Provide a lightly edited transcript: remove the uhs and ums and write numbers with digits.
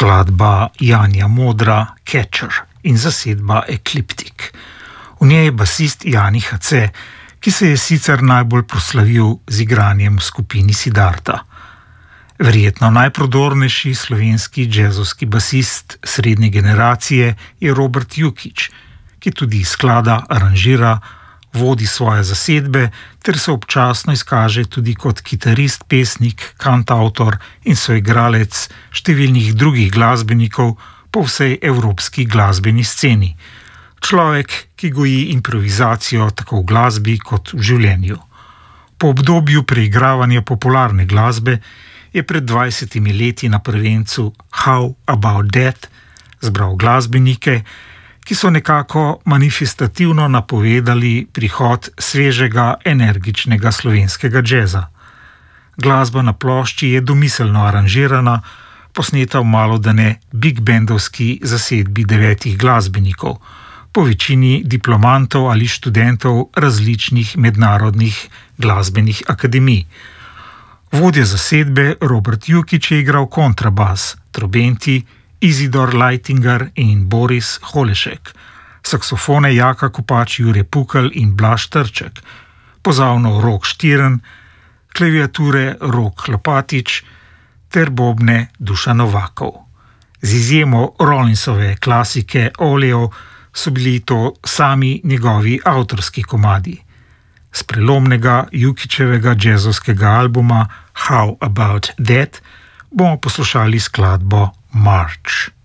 skladba Janja Modra Catcher in zasedba Ecliptic. V njej je basist Jani HC, ki se je sicer najbolj proslavil z igranjem v skupini Siddharta. Verjetno najprodornejši slovenski džezovski basist srednje generacije je Robert Jukić, ki tudi sklada, aranžira, vodi svoje zasedbe ter se občasno izkaže tudi kot kitarist, pesnik, kantavtor in soigralec številnih drugih glasbenikov po vsej evropski glasbeni sceni. Človek, ki goji improvizacijo tako v glasbi kot v življenju. Po obdobju preigravanja popularne glasbe je pred 20 leti na prvencu How About That zbral glasbenike, ki so nekako manifestativno napovedali prihod svežega, energičnega slovenskega džeza. Glasba na plošči je domiselno aranžirana, posneta v malodane big bandovski zasedbi 9 glasbenikov, po večini diplomantov ali študentov različnih mednarodnih glasbenih akademij. Vodja zasedbe Robert Jukić je igral kontrabas, trobenti, Izidor Lajtinger in Boris Holešek, saksofone Jaka Kopač, Jure Pukl in Blaž Trček, pozavno Rok Štiren, klaviature Rok Lopatič ter bobne Dušan Novakov. Z izjemo Rollinsove klasike Oleo so bili to sami njegovi avtorski komadi. Z prelomnega Jukićevega džezovskega albuma How About That bomo poslušali skladbo March.